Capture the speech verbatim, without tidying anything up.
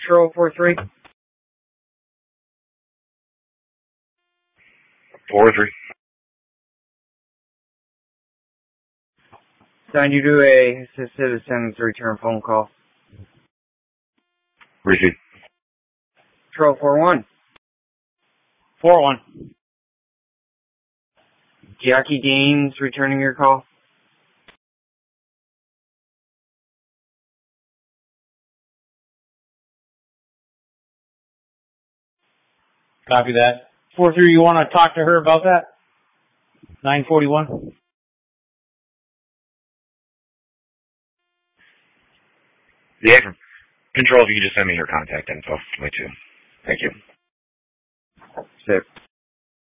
Control four three. four three. Assign you to a citizen's return phone call. Receive. Control four one. four one. Jackie Gaines returning your call. Copy that. four three, you want to talk to her about that? nine forty-one. Yeah, Control, if you can just send me your contact info, me too. Thank you. Safe.